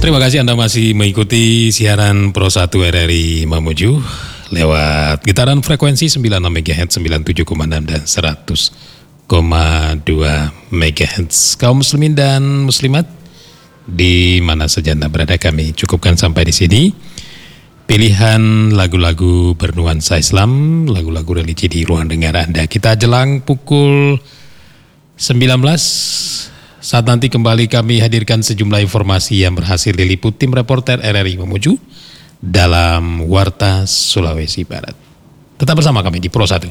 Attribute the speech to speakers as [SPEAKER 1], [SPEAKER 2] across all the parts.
[SPEAKER 1] Terima kasih Anda masih mengikuti siaran Pro 1 RRI Mamuju lewat getaran frekuensi 96 MHz, 97,6 dan 100,2 MHz. Kaum muslimin dan muslimat di mana saja Anda berada, kami cukupkan sampai di sini. Pilihan lagu-lagu bernuansa Islam, lagu-lagu religi di ruang dengar Anda. Kita jelang pukul 19. Saat nanti kembali kami hadirkan sejumlah informasi yang berhasil diliput tim reporter RRI Mamuju dalam Warta Sulawesi Barat. Tetap bersama kami di Pro 1.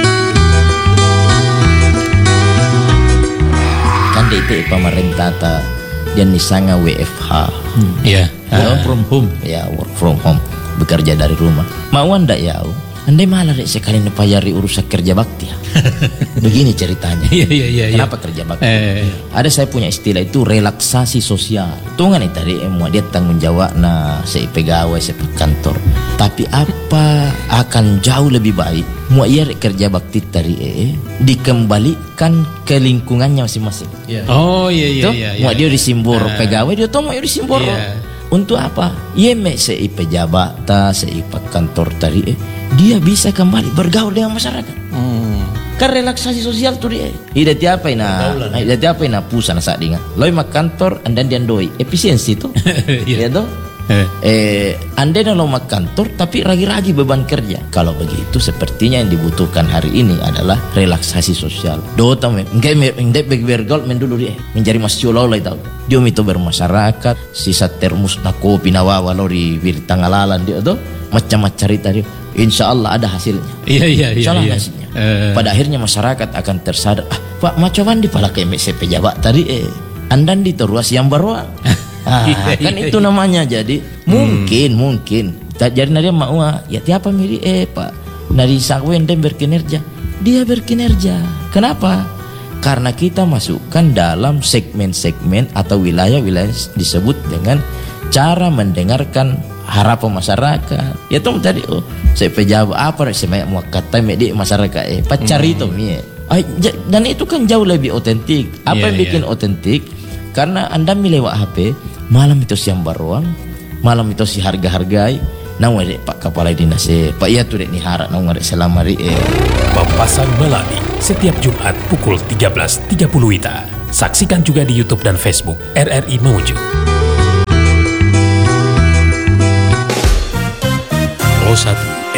[SPEAKER 2] Kan itu pemerintah dan nisanga WFH.
[SPEAKER 1] Ya.
[SPEAKER 2] Work from home. Ya, work from home. Bekerja dari rumah. Mau anda ya? Andai malah dek sekali nepayari urusan kerja bakti. Begini ceritanya.
[SPEAKER 1] Iya.
[SPEAKER 2] Kenapa kerja bakti? Ada saya punya istilah itu relaksasi sosial. Tungan nih tadi mau dia tanggung jawab na saya pegawai saya kantor. Tapi apa akan jauh lebih baik mau ia kerja bakti tadi dikembalikan ke lingkungannya masing-masing.
[SPEAKER 1] Oh iya.
[SPEAKER 2] Mau dia disimbor pegawai dia tahu mau dia disimbor. Untuk apa? Ia sei pejabat sei kantor tadi dia bisa kembali bergaul dengan masyarakat. Kan relaksasi sosial tuh dia. Ida tiapa ina pusana saat dinga. Loi mak kantor andan dian doi efisiensi tuh. Ya toh? Anda lo mak kantor tapi ragi-ragi beban kerja. Kalau begitu sepertinya yang dibutuhkan hari ini adalah relaksasi sosial. Do tahu enggak bergaul dulu dia mencari masjulol lah tahu. Dia itu bermasyarakat, sisa termus na kopi na wawa di tangalalan dia tuh macam-macam cerita dia. Insya Allah ada hasilnya. Iya. Hasilnya. Pada akhirnya masyarakat akan tersadar. Pak macam di pala KMC pejabat tadi andan di teruas yang baruan. Kan itu namanya. Jadi mungkin jadi dia mau ya tiapa miri Pak dari sakwen dan berkinerja. Dia berkinerja. Kenapa? Karena kita masukkan dalam segmen-segmen atau wilayah-wilayah disebut dengan cara mendengarkan harapan masyarakat. Ya tuh tadi saya pejabat apa saya mau kata di masyarakat pacar itu dan itu kan jauh lebih otentik. Apa yang bikin otentik? Karena Anda milih HP malam itu siang baruang, malam itu si harga-hargai. Nang Pak Kepala Dinas Pak iya tuh dek ni harap nang selamari
[SPEAKER 3] Papasan Melati setiap Jumat pukul 13.30 WITA. Saksikan juga di YouTube dan Facebook RRI Mamuju.
[SPEAKER 1] Pro 1